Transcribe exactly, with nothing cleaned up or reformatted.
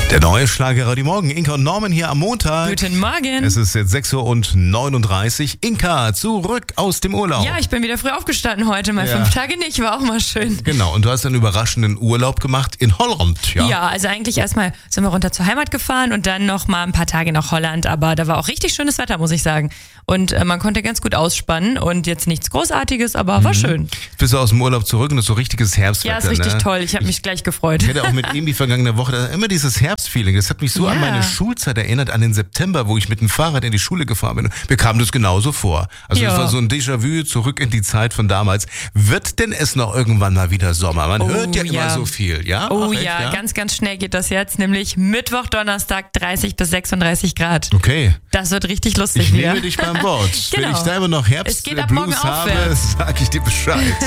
Der neue Schlager heute Morgen. Inka und Norman hier am Montag. Guten Morgen. Es ist jetzt sechs Uhr neununddreißig. Inka, zurück aus dem Urlaub. Ja, ich bin wieder früh aufgestanden heute. Mal Ja. fünf Tage nicht, war auch mal schön. Genau, und du hast einen überraschenden Urlaub gemacht in Holland, ja? Ja, also eigentlich erstmal sind wir runter zur Heimat gefahren und dann noch mal ein paar Tage nach Holland. Aber da war auch richtig schönes Wetter, muss ich sagen. Und äh, man konnte ganz gut ausspannen und jetzt nichts Großartiges, aber war schön. Jetzt bist du aus dem Urlaub zurück und das ist so richtiges Herbstwetter. Ja, ist richtig ne? toll. Ich habe mich gleich gefreut. Ich hatte auch mit ihm die vergangene Woche immer dieses Herbstfeeling. Das hat mich so Ja. an meine Schulzeit erinnert, an den September, wo ich mit dem Fahrrad in die Schule gefahren bin. Mir kam das genauso vor. Also Ja. es war so ein Déjà-vu zurück in die Zeit von damals. Wird denn es noch irgendwann mal wieder Sommer? Man Oh, hört ja, ja. immer so viel, ja? Oh Ach, echt, ja, ganz, ganz schnell geht das jetzt. Nämlich Mittwoch, Donnerstag dreißig bis sechsunddreißig Grad. Okay. Das wird richtig lustig Ich wieder. nehme dich beim Wort. Wenn Genau. ich selber noch Es geht ab morgen Herbstblues aufwärts. habe, sag ich dir Bescheid.